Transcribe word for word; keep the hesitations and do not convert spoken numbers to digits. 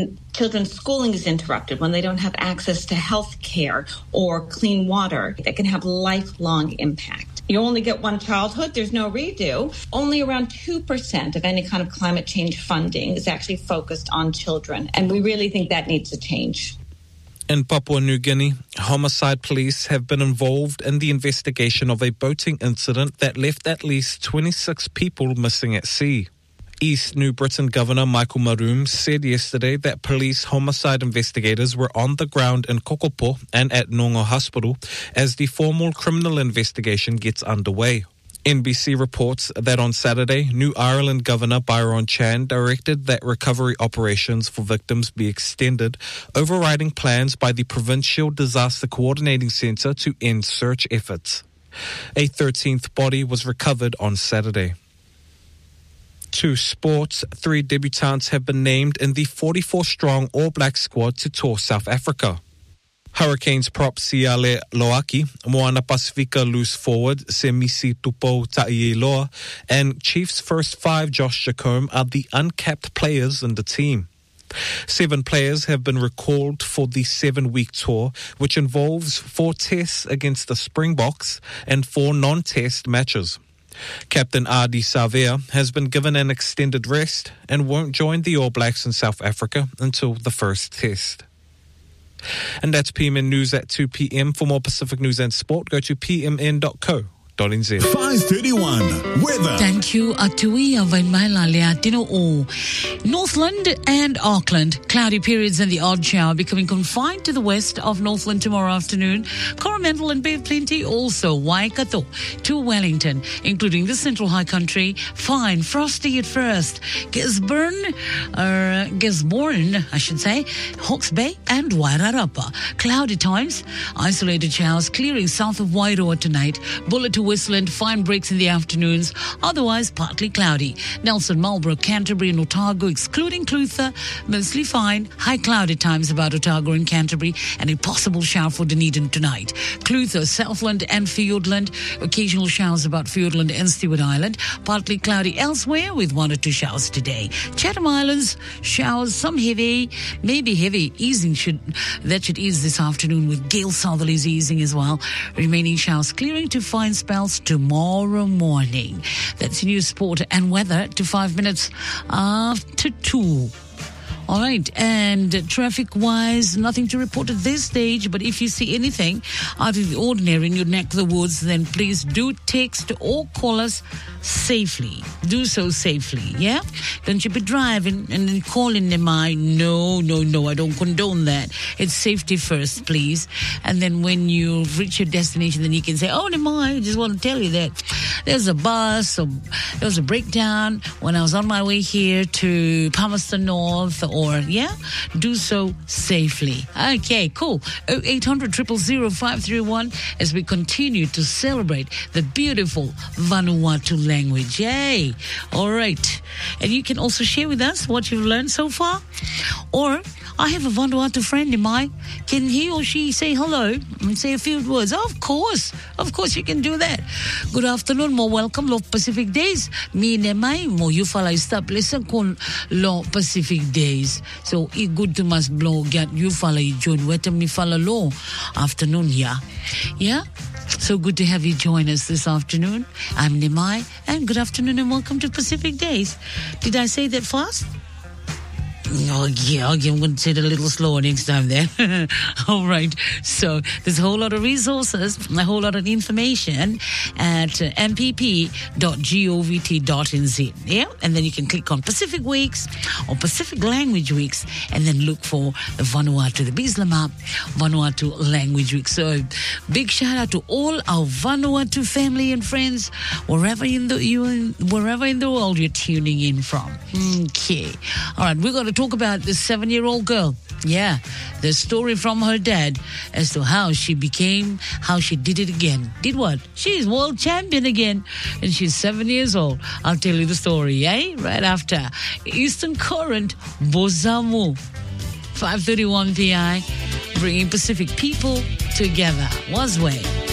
Children's schooling is interrupted, when they don't have access to health care or clean water, that can have lifelong impact. You only get one childhood, there's no redo. Only around two percent of any kind of climate change funding is actually focused on children, and we really think that needs to change. In Papua New Guinea, homicide police have been involved in the investigation of a boating incident that left at least twenty-six people missing at sea. East New Britain Governor Michael Maroon said yesterday that police homicide investigators were on the ground in Kokopo and at Nongo Hospital as the formal criminal investigation gets underway. N B C reports that on Saturday, New Ireland Governor Byron Chan directed that recovery operations for victims be extended, overriding plans by the Provincial Disaster Coordinating Centre to end search efforts. A thirteenth body was recovered on Saturday. To sports, three debutants have been named in the forty-four strong All Black squad to tour South Africa. Hurricanes prop Siale Loaki, Moana Pacifica loose forward Semisi Tupo Ta'iloa, and Chiefs first five Josh Jacome are the uncapped players in the team. Seven players have been recalled for the seven-week tour, which involves four tests against the Springboks and four non-test matches. Captain Adi Savea has been given an extended rest and won't join the All Blacks in South Africa until the first test. And that's P M N News at two p.m. For more Pacific news and sport, go to p m n dot co dot n z. five thirty-one weather. Thank you, Atui Avaimala Leatino O. Northland and Auckland, cloudy periods and the odd shower becoming confined to the west of Northland tomorrow afternoon. Coromandel and Bay of Plenty, also Waikato to Wellington, including the Central High Country. Fine, frosty at first. Gisborne, uh, Gisborne, I should say, Hawke's Bay and Wairarapa. Cloudy times, isolated showers clearing south of Wairoa tonight. Bullet to Whistland, fine breaks in the afternoons, otherwise partly cloudy. Nelson, Marlborough, Canterbury and Otago, excluding Clutha, mostly fine. High cloudy times about Otago and Canterbury, and a possible shower for Dunedin tonight. Clutha, Southland and Fiordland, occasional showers about Fiordland and Stewart Island, partly cloudy elsewhere with one or two showers today. Chatham Islands, showers, some heavy, maybe heavy, easing should, that should ease this afternoon with gale southerlies easing as well. Remaining showers clearing to fine spells tomorrow morning. That's news, sport and weather to five minutes after two. All right, and traffic-wise, nothing to report at this stage, but if you see anything out of the ordinary in your neck of the woods, then please do text or call us safely. Do so safely, yeah? Don't you be driving and then calling them. I no, no, no, I don't condone that. It's safety first, please. And then when you reach your destination, then you can say, oh, Nemai, I just want to tell you that there's a bus, or there was a breakdown when I was on my way here to Palmerston North, or, yeah, do so safely. Okay, cool. oh eight hundred, zero zero zero, five three one as we continue to celebrate the beautiful Vanuatu language. Yay! All right. And you can also share with us what you've learned so far. Or, I have a Vanuatu friend in mine. Can he or she say hello and say a few words? Of course. Of course you can do that. Good afternoon, mo welcome lo Pacific Days. Mi ne mai mo you fala stop listen kon lo Pacific Days. So I good to mas blow get you fala you join weta mi fala lo afternoon yeah. Yeah? So good to have you join us this afternoon. I'm Nemai, and good afternoon and welcome to Pacific Days. Did I say that fast? Oh, yeah, I'm going to say it a little slower next time then. All right. So there's a whole lot of resources, a whole lot of information at uh, m p p dot govt dot n z. Yeah? And then you can click on Pacific Weeks or Pacific Language Weeks and then look for the Vanuatu, the Bislama Vanuatu Language Week. So big shout out to all our Vanuatu family and friends wherever in the you wherever in the world you're tuning in from. Okay. All right, we're going to talk about this seven-year-old girl. Yeah, the story from her dad as to how she became, how she did it again. Did what? She's world champion again, and she's seven years old. I'll tell you the story, eh? Right after Eastern Current, Bozamu. five thirty-one P I, bringing Pacific people together. Wasway.